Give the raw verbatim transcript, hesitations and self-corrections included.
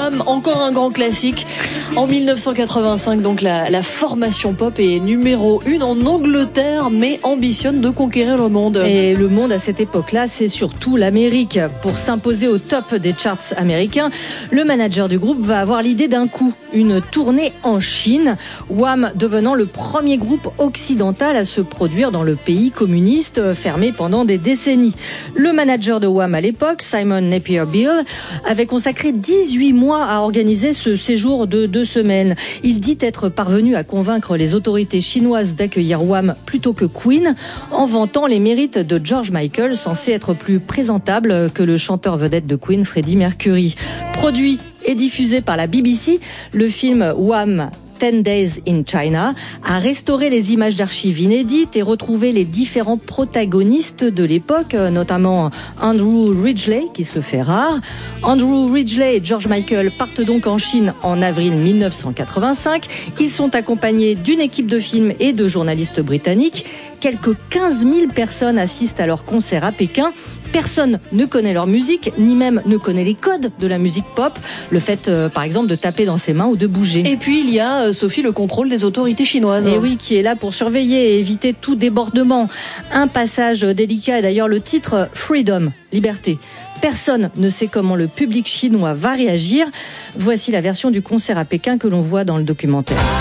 Wham, encore un grand classique. En mille neuf cent quatre-vingt-cinq, donc la, la formation pop est numéro une en Angleterre, mais ambitionne de conquérir le monde. Et le monde à cette époque-là, c'est surtout l'Amérique. Pour s'imposer au top des charts américains, le manager du groupe va avoir l'idée d'un coup, une tournée en Chine, Wham devenant le premier groupe occidental à se produire dans le pays communiste fermé pendant des décennies. Le manager de Wham à l'époque, Simon Napier Beale, avait consacré dix-huit mois à organiser ce séjour de deux semaines. Il dit être parvenu à convaincre les autorités chinoises d'accueillir Wham plutôt que Queen, en vantant les mérites de George Michael, censé être plus présentable que le chanteur vedette de Queen, Freddie Mercury. Produit et diffusé par la B B C, le film Wham! ten days in China a restauré les images d'archives inédites et retrouvé les différents protagonistes de l'époque, notamment Andrew Ridgeley, qui se fait rare. Andrew Ridgeley et George Michael partent donc en Chine en avril mille neuf cent quatre-vingt-cinq. Ils sont accompagnés d'une équipe de films et de journalistes britanniques. Quelques quinze mille personnes assistent à leur concert à Pékin. Personne ne connaît leur musique, ni même ne connaît les codes de la musique pop. Le fait, euh, par exemple, de taper dans ses mains ou de bouger. Et puis, il y a, euh, Sophie, le contrôle des autorités chinoises. Et oui, qui est là pour surveiller et éviter tout débordement. Un passage délicat est d'ailleurs le titre Freedom, liberté. Personne ne sait comment le public chinois va réagir. Voici la version du concert à Pékin que l'on voit dans le documentaire.